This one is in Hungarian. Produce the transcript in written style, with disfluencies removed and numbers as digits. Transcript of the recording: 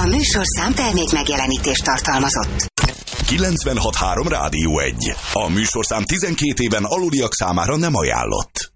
A műsorszám termék megjelenítést tartalmazott. 96.3 Rádió 1. A műsorszám 12 éven aluliak számára nem ajánlott.